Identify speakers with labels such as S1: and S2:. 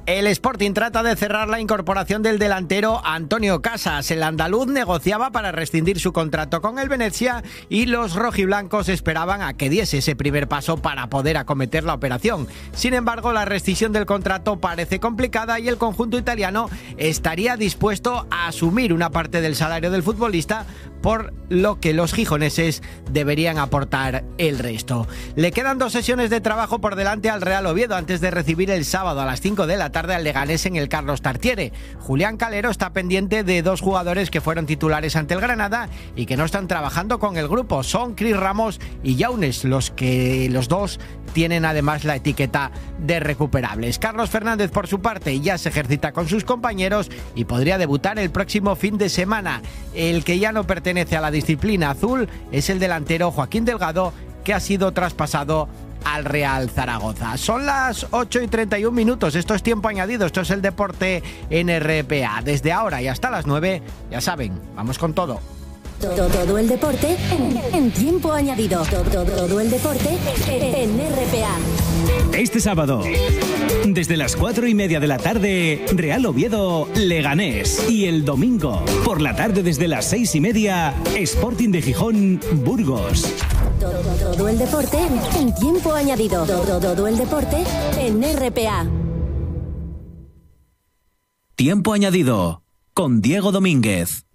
S1: El Sporting trata de cerrar la incorporación del delantero Antonio Casas. El andaluz negociaba para rescindir su contrato con el Venezia y los rojiblancos esperaban a que diese ese primer paso para poder acometer la operación. Sin embargo, la rescisión del contrato parece complicada y el conjunto italiano estaría dispuesto a asumir una parte del salario del futbolista, por lo que los gijoneses deberían aportar el resto. Le quedan 2 sesiones de trabajo por delante al Real Oviedo antes de recibir el sábado a las 5 de la tarde al Leganés en el Carlos Tartiere. Julián Calero está pendiente de 2 jugadores que fueron titulares ante el Granada y que no están trabajando con el grupo. Son Cris Ramos y Yaunes, los dos tienen además la etiqueta de recuperables. Carlos Fernández, por su parte, ya se ejercita con sus compañeros y podría debutar el próximo fin de semana. El que ya no pertenece a la disciplina azul es el delantero Joaquín Delgado, que ha sido traspasado al Real Zaragoza. Son las 8:31. Esto es tiempo añadido, esto es el deporte en RPA. Desde ahora y hasta las 9, ya saben, vamos con todo.
S2: Todo el deporte en tiempo añadido. Todo el deporte en RPA.
S3: Este sábado, desde las 4:30 de la tarde, Real Oviedo, Leganés. Y el domingo, por la tarde desde las 6:30, Sporting de Gijón, Burgos.
S2: Todo el deporte en tiempo añadido. Todo el deporte en RPA.
S3: Tiempo añadido con Diego Domínguez.